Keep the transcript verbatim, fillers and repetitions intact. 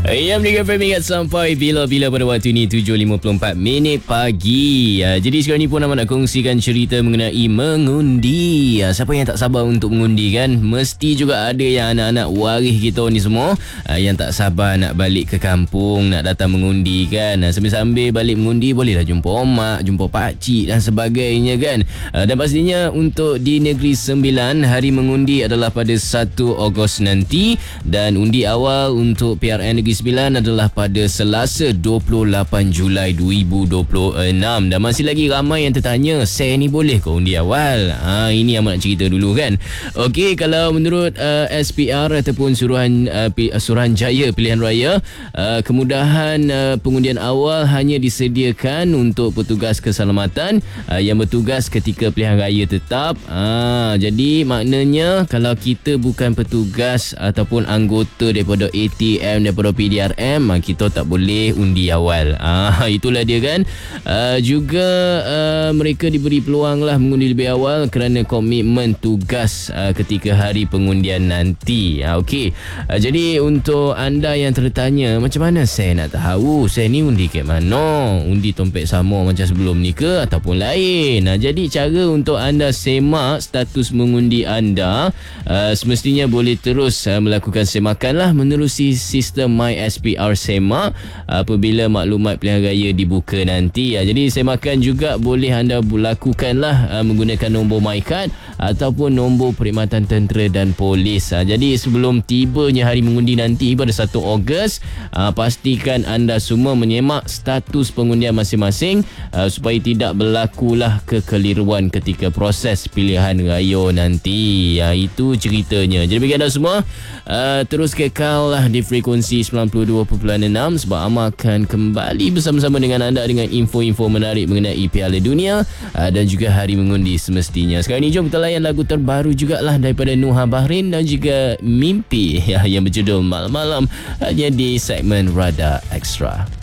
Ayam dengan Fahmi ingat sampai bila-bila pada waktu ini tujuh lima puluh empat minit pagi. Uh, jadi sekarang ni pun Ahmad nak kongsikan cerita mengenai mengundi. Uh, siapa yang tak sabar untuk mengundi kan? Mesti juga ada yang anak-anak waris kita ni semua uh, yang tak sabar nak balik ke kampung, nak datang mengundi kan. Uh, sambil-sambil balik mengundi bolehlah jumpa omak, jumpa pakcik dan sebagainya kan. Uh, dan pastinya untuk di Negeri Sembilan, hari mengundi adalah pada satu Ogos nanti dan undi awal untuk P R N Negeri Sembilan adalah pada Selasa dua puluh lapan Julai dua ribu dua puluh enam. Dan masih lagi ramai yang tertanya, saya ni boleh ke undi awal? Ha, ini yang nak cerita dulu kan. Okey, kalau menurut uh, S P R ataupun Suruhan uh, Suruhanjaya Pilihan Raya, uh, kemudahan uh, pengundian awal hanya disediakan untuk petugas keselamatan uh, yang bertugas ketika pilihan raya tetap. Ha, jadi maknanya kalau kita bukan petugas ataupun anggota daripada A T M, daripada P D R M, kita tak boleh undi awal. Ah, itulah dia kan. Uh, juga uh, mereka diberi peluang lah mengundi lebih awal kerana komitmen tugas uh, ketika hari pengundian nanti. Ah, Okey. Uh, jadi untuk anda yang tertanya, macam mana saya nak tahu saya ni undi kat mana? Undi Tompek Sama macam sebelum ni ke ataupun lain? Nah, jadi cara untuk anda semak status mengundi anda, uh, semestinya boleh terus uh, melakukan semakan lah menerusi sistem My S P R Semak apabila maklumat pilihan raya dibuka nanti. Jadi semakan juga boleh anda lakukanlah menggunakan nombor MyCard ataupun nombor perkhidmatan tentera dan polis. Jadi sebelum tibanya hari mengundi nanti pada satu Ogos, pastikan anda semua menyemak status pengundian masing-masing supaya tidak berlakulah kekeliruan ketika proses pilihan raya nanti. Itu ceritanya. Jadi bagi anda semua, terus kekallah di frekuensi sembilan puluh dua perpuluhan enam sebab Amar akan kembali bersama-sama dengan anda dengan info-info menarik mengenai Piala Dunia uh, dan juga hari mengundi semestinya. Sekarang ni jom kita layan lagu terbaru jugalah daripada Nuha Bahrin dan juga Mimpi ya, yang berjudul Malam-Malam hanya di segmen Radar Extra.